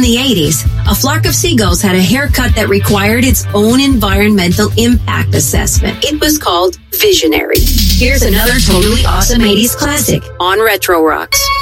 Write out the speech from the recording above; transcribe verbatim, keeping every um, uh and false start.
the eighties, a flock of seagulls had a haircut that required its own environmental impact assessment. It was called Visionary. Here's another totally awesome eighties classic on Retro Rocks.